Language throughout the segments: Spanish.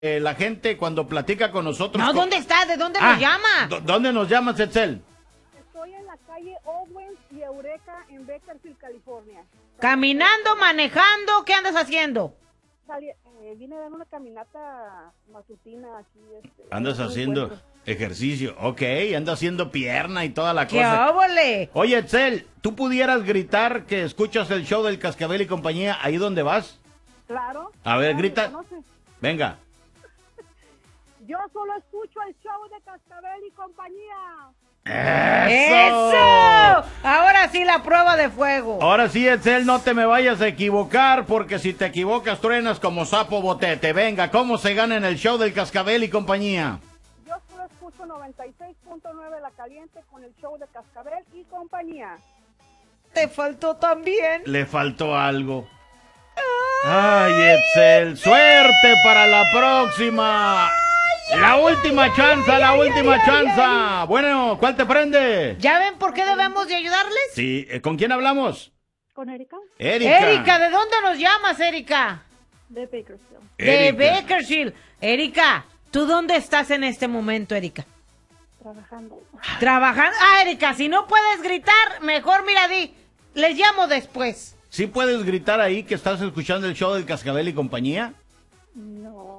la gente cuando platica con nosotros. No, ¿dónde está? ¿De dónde nos llama? ¿Dónde nos llamas, Etzel? Estoy en la calle Owens y Eureka en Bakersfield, California. Caminando, manejando, ¿qué andas haciendo? Vine a dar una caminata matutina aquí. Andas haciendo ejercicio, ok, andas haciendo pierna y toda la ¡Qué cosa. óvole! Oye, Etzel, ¿tú pudieras gritar que escuchas el show del Cascabel y compañía ahí donde vas? Claro. A ver, Claro, grita. ¿me conoce? Venga. Yo solo escucho el show de Cascabel y compañía. ¡Eso! Ahora sí la prueba de fuego. Ahora sí, Etzel, no te me vayas a equivocar, porque si te equivocas truenas como sapo botete. Venga, ¿cómo se gana en el show del Cascabel y compañía? Yo solo escucho 96.9 La Caliente con el show de Cascabel y compañía. Te faltó también. Le faltó algo. Ay, Etzel, suerte para la próxima. La última chance. Bueno, ¿cuál te prende? ¿Ya ven por qué debemos de ayudarles? Sí, ¿con quién hablamos? ¿Con Erika? Erika, ¿de dónde nos llamas, Erika? De Bakersfield. De Bakersfield. Erika, ¿tú dónde estás en este momento, Erika? Trabajando. Trabajando. Ah, Erika, si no puedes gritar, mejor mira, les llamo después. ¿Sí puedes gritar ahí que estás escuchando el show del Cascabel y compañía? No.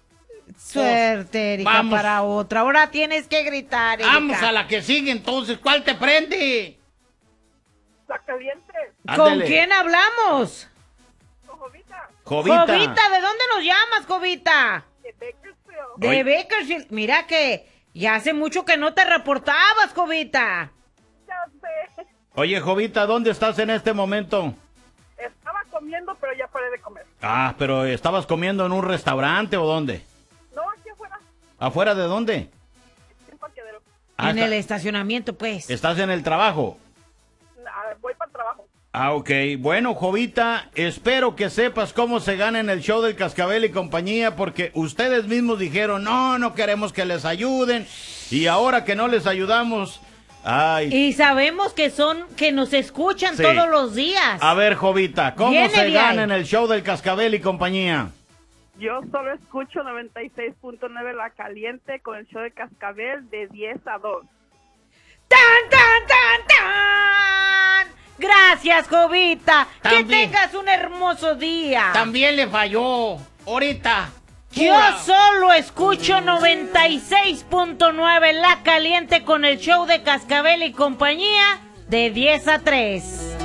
Suerte, Erika, Vamos. para otra. Ahora tienes que gritar, Erika. Vamos a la que sigue entonces. ¿Cuál te prende? La Caliente. ¿Con Ándele. quién hablamos? Con Jovita. Jovita. Jovita, ¿de dónde nos llamas, Jovita? De Bakersfield. De Oye. Bakersfield. Mira que ya hace mucho que no te reportabas, Jovita. Ya sé. Oye, Jovita, ¿dónde estás en este momento? Estaba comiendo, pero ya paré de comer. Ah, pero ¿estabas comiendo en un restaurante o dónde? No, aquí afuera. ¿Afuera de dónde? En parquedero. Ah, En el estacionamiento, pues. ¿Estás en el trabajo? Voy para el trabajo. Ah, ok. Bueno, Jovita, espero que sepas cómo se gana en el show del Cascabel y compañía, porque ustedes mismos dijeron, no queremos que les ayuden, y ahora que no les ayudamos, ay. Y sabemos que nos escuchan Sí. todos los días. A ver, Jovita, ¿cómo Viene se de gana ahí. en el show del Cascabel y compañía? Yo solo escucho 96.9 La Caliente con el show de Cascabel de 10 a 2. ¡Tan, tan, tan, tan! Gracias, Jovita. También. Que tengas un hermoso día. También le falló. Ahorita. Yo solo escucho 96.9 La Caliente con el show de Cascabel y compañía de 10 a 3.